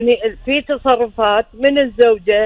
في تصرفات من الزوجة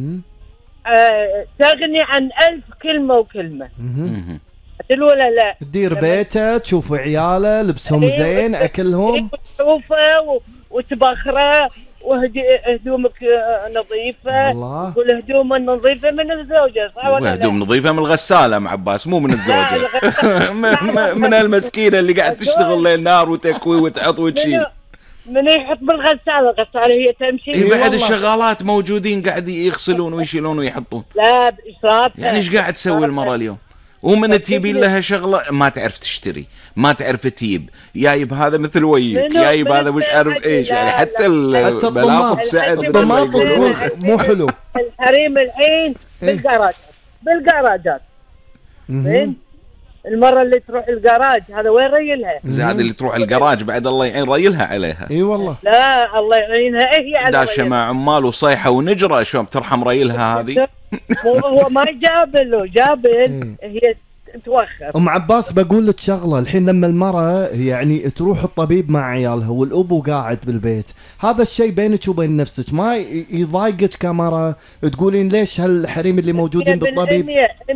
تغني عن 1000 كلمة وكلمة. تقول ولا لا؟ تدير بيته، تشوف عياله لبسهم زين، اكلهم، تشوفه وتبخره، وهدومك نظيفة. الله. والهدوم النظيفة من الزوجة، صح ولا لا؟ وهدوم نظيفة من الغسالة مع عباس، مو من الزوجة. من المسكينة اللي قاعد تشتغل ليل نهار وتكوي وتحط وتشيل. من يحط بالغسالة؟ الغسالة هي تمشي. بعد الشغالات موجودين قاعد يغسلون ويشيلون ويحطون. لا بإسراف. يعني ايش قاعد تسوي المرأة اليوم؟ ومن تجيبين لها شغلة ما تعرف تشتري، ما تعرف تجيب، جايب هذا مثل ويك، جايب هذا مش عارف ايش، يعني حتى البلاطة سعر الطماط تقول مو حلو. الحريم الحين بالجراجات. زين، المرة اللي تروح الجراج هذا وين ريلها؟ زاد اللي تروح الجراج بعد الله يعين ريلها عليها. اي والله. لا الله يعينها، هي على داشة مع عمال وصيحة ونجرة، شو بترحم ريلها هذه؟ هو ما جابل هي توخر. ام عباس بقول لك شغله، الحين لما المراه يعني تروح الطبيب مع عيالها والابو قاعد بالبيت، هذا الشيء بينك وبين نفسك ما يضايقك كمراه؟ تقولين ليش هالحريم اللي موجودين بالطبيب؟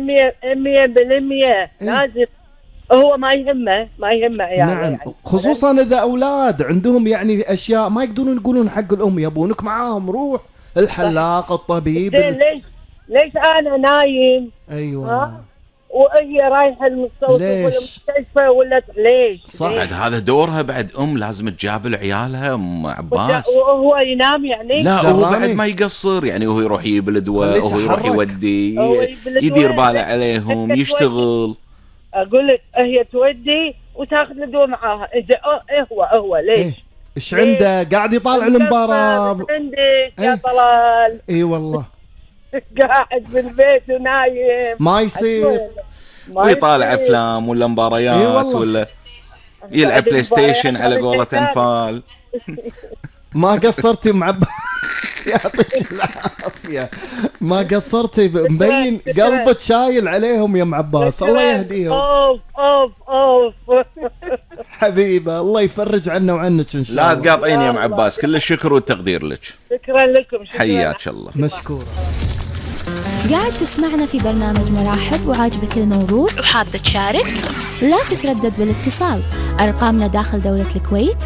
100% لازم. هو ما يهمه عياله. نعم يعني خصوصا اذا اولاد عندهم يعني اشياء ما يقدرون يقولون حق الام يبونك معاهم، روح الحلاق الطبيب. ليش انا نايم؟ ايوه. وهي رايحه المستشفى ولا ليش؟ صح. بعد هذا دورها بعد لازم تجابل عيالها ام عباس. وهو ينام يعني؟ لا هو بعد ما يقصر، يعني هو يروح يجيب الادواء، وهو يروح يودي، يدير باله عليهم، يشتغل. اقول لك هي تودي وتاخذ الادواء معاها. اذا هو ليش؟ ايش عنده؟ قاعد يطالع المباراه. عندك يا طلال. اي والله. قاعد بالبيت ونايم، ما يصير. ويطالع افلام ولا مباريات ولا يلعب بلاي ستيشن على قولة انفال. ما قصرتي مع يعطيك العافيه، ما قصرتي، مبين قلبك شايل عليهم يا ام عباس، الله يهديهم. اوف حبيبه الله يفرج عنا وعنك ان شاء الله. لا تقاطعين يا ام عباس، كل الشكر والتقدير لك. شكرا لكم. حياك الله. مشكورة. قاعد تسمعنا في برنامج مراحب وعاجبك الموضوع وحاب تشارك؟ لا تتردد بالاتصال. أرقامنا داخل دولة الكويت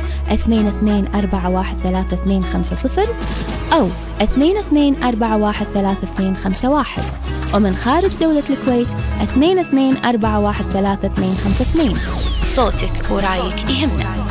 22413250 أو 22413251، ومن خارج دولة الكويت 22413252. صوتك ورايك يهمنا.